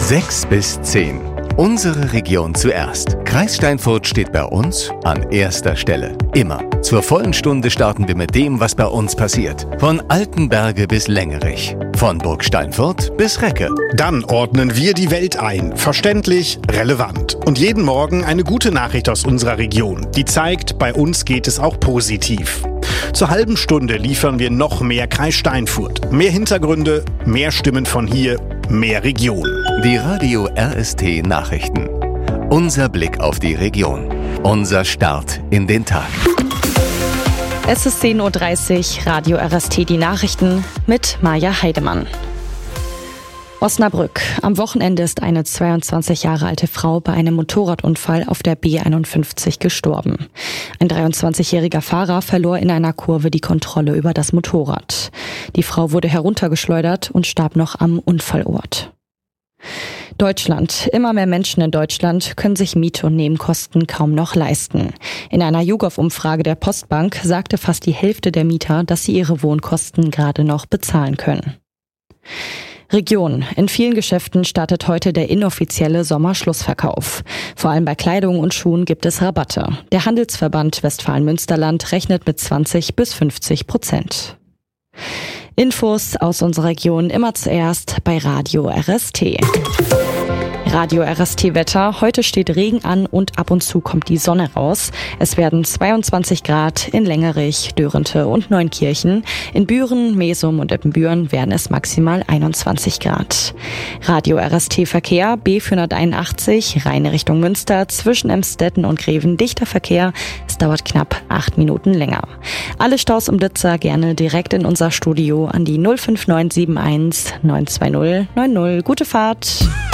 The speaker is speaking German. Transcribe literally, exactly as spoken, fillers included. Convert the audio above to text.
sechs bis zehn. Unsere Region zuerst. Kreis Steinfurt steht bei uns an erster Stelle. Immer. Zur vollen Stunde starten wir mit dem, was bei uns passiert. Von Altenberge bis Längerich. Von Burg Steinfurt bis Recke. Dann ordnen wir die Welt ein. Verständlich, relevant. Und jeden Morgen eine gute Nachricht aus unserer Region. Die zeigt, bei uns geht es auch positiv. Zur halben Stunde liefern wir noch mehr Kreis Steinfurt. Mehr Hintergründe, mehr Stimmen von hier, mehr Region. Die Radio R S T Nachrichten. Unser Blick auf die Region. Unser Start in den Tag. Es ist zehn Uhr dreißig, Radio R S T die Nachrichten mit Maja Heidemann. Osnabrück. Am Wochenende ist eine zweiundzwanzig Jahre alte Frau bei einem Motorradunfall auf der B einundfünfzig gestorben. Ein dreiundzwanzigjähriger Fahrer verlor in einer Kurve die Kontrolle über das Motorrad. Die Frau wurde heruntergeschleudert und starb noch am Unfallort. Deutschland. Immer mehr Menschen in Deutschland können sich Miete und Nebenkosten kaum noch leisten. In einer YouGov-Umfrage der Postbank sagte fast die Hälfte der Mieter, dass sie ihre Wohnkosten gerade noch bezahlen können. Region. In vielen Geschäften startet heute der inoffizielle Sommerschlussverkauf. Vor allem bei Kleidung und Schuhen gibt es Rabatte. Der Handelsverband Westfalen-Münsterland rechnet mit zwanzig bis fünfzig Prozent. Infos aus unserer Region immer zuerst bei Radio R S T. Radio R S T Wetter. Heute steht Regen an und ab und zu kommt die Sonne raus. Es werden zweiundzwanzig Grad in Längerich, Dörrente und Neunkirchen. In Büren, Mesum und Ippenbüren werden es maximal einundzwanzig Grad. Radio R S T Verkehr B vierhunderteinundachtzig, reine Richtung Münster, zwischen Emstetten und Greven dichter Verkehr. Es dauert knapp acht Minuten länger. Alle Staus um Ditzer gerne direkt in unser Studio an die null fünf neun sieben eins neun zwei null neun null. Gute Fahrt!